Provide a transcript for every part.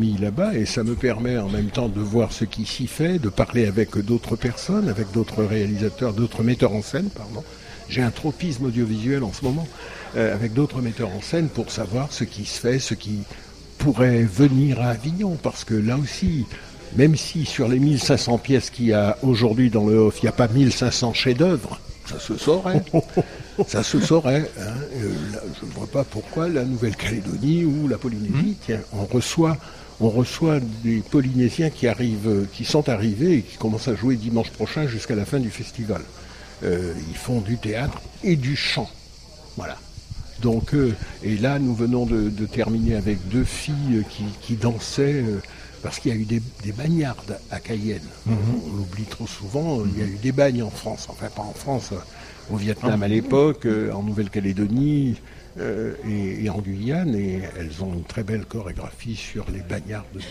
là-bas et ça me permet en même temps de voir ce qui s'y fait, de parler avec d'autres personnes, avec d'autres réalisateurs, d'autres metteurs en scène, pardon. J'ai un tropisme audiovisuel en ce moment, avec d'autres metteurs en scène pour savoir ce qui se fait, ce qui pourrait venir à Avignon, parce que là aussi, même si sur les 1500 pièces qu'il y a aujourd'hui dans le Off, il n'y a pas 1500 chefs-d'œuvre, ça se saurait. Ça se saurait. Hein. Là, je ne vois pas pourquoi la Nouvelle-Calédonie ou la Polynésie, tiens, on reçoit des Polynésiens qui sont arrivés et qui commencent à jouer dimanche prochain jusqu'à la fin du festival. Ils font du théâtre et du chant. Voilà. Donc, et là, nous venons de terminer avec 2 filles qui dansaient, parce qu'il y a eu des bagnardes à Cayenne. On l'oublie trop souvent, il y a eu des bagnes en France, enfin pas en France, au Vietnam à l'époque, en Nouvelle-Calédonie et en Guyane, et elles ont une très belle chorégraphie sur les bagnardes de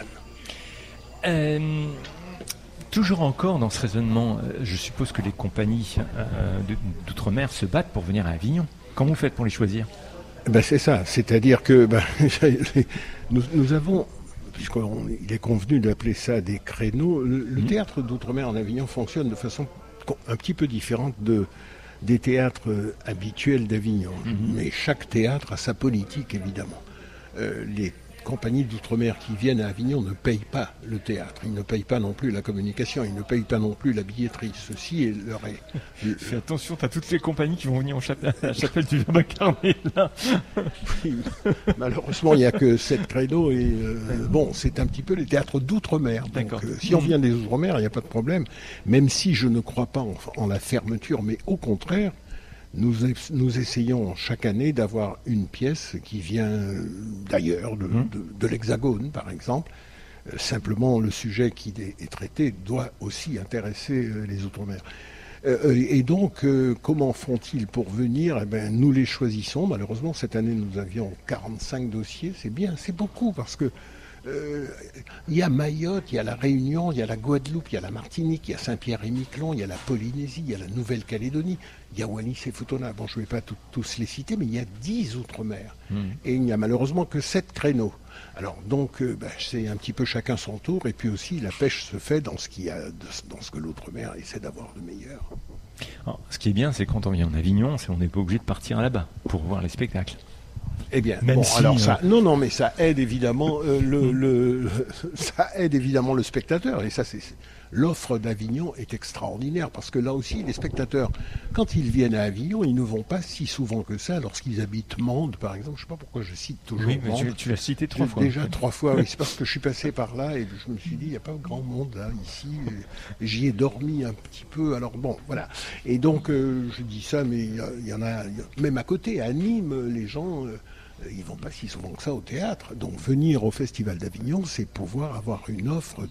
Guyane. Toujours encore dans ce raisonnement, je suppose que les compagnies d'outre-mer se battent pour venir à Avignon. Comment vous faites pour les choisir ? C'est ça, c'est-à-dire que nous avons, puisqu'il est convenu d'appeler ça des créneaux, le théâtre d'outre-mer en Avignon fonctionne de façon un petit peu différente des théâtres habituels d'Avignon. Mais chaque théâtre a sa politique, évidemment. Les compagnies d'outre-mer qui viennent à Avignon ne payent pas le théâtre, ils ne payent pas non plus la communication, ils ne payent pas non plus la billetterie. Ceci est leur... Fais attention, t'as toutes les compagnies qui vont venir à la chapelle du Verbe incarné, là. Oui, malheureusement, il n'y a que 7 créneaux et c'est un petit peu les théâtres d'outre-mer. Donc, si on vient des outre-mer, il n'y a pas de problème, même si je ne crois pas en la fermeture, mais au contraire, nous essayons chaque année d'avoir une pièce qui vient d'ailleurs, de l'Hexagone par exemple. Simplement, le sujet qui est traité doit aussi intéresser les Outre-mer. Et donc, comment font-ils pour venir ? Nous les choisissons. Malheureusement, cette année, nous avions 45 dossiers. C'est bien, c'est beaucoup parce que il y a Mayotte, il y a la Réunion, il y a la Guadeloupe, il y a la Martinique, il y a Saint-Pierre-et-Miquelon, il y a la Polynésie, il y a la Nouvelle-Calédonie, il y a Wallis et Futuna. Bon, je ne vais pas tous les citer, mais il y a 10 outre-mer. Et il n'y a malheureusement que 7 créneaux. Alors donc, c'est un petit peu chacun son tour, et puis aussi la pêche se fait dans ce que l'outre-mer essaie d'avoir de meilleur. Alors, ce qui est bien, c'est quand on vient en Avignon, on n'est pas obligé de partir là-bas pour voir les spectacles. Eh bien, mais ça aide évidemment ça aide évidemment le spectateur, et ça c'est l'offre d'Avignon est extraordinaire parce que là aussi les spectateurs, quand ils viennent à Avignon, ils ne vont pas si souvent que ça lorsqu'ils habitent Mende par exemple. Je ne sais pas pourquoi je cite toujours Mende. Mais tu l'as cité 3 fois. Déjà 3 fois, oui, c'est parce que je suis passé par là et je me suis dit il n'y a pas grand monde là ici. Et j'y ai dormi un petit peu. Alors bon, voilà. Et donc je dis ça, mais il y en a même à côté, à Nîmes, les gens. Ils vont pas si souvent que ça au théâtre. Donc venir au Festival d'Avignon, c'est pouvoir avoir une offre